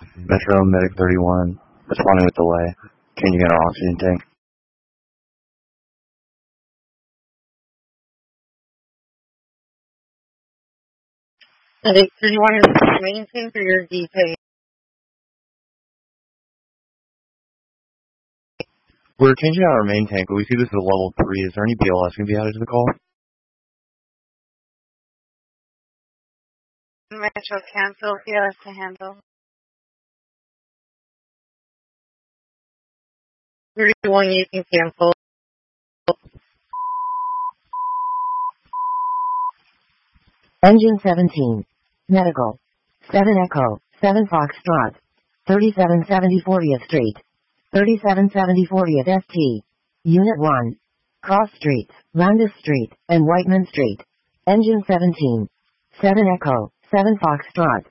Metro Medic 31, responding with delay. Changing our oxygen tank. Medic 31 is the main tank for your DP. We're changing out our main tank, but we see this is a level 3. Is there any BLS going to be added to the call? Metro cancel, BLS to handle. 31, you can cancel. Engine 17. Medical. 7 Echo. 7 Foxtrot. 3770 40th Street. 3770 40th ST. Unit 1. Cross Street, Landis Street, and Whiteman Street. Engine 17. 7 Echo. 7 Foxtrot.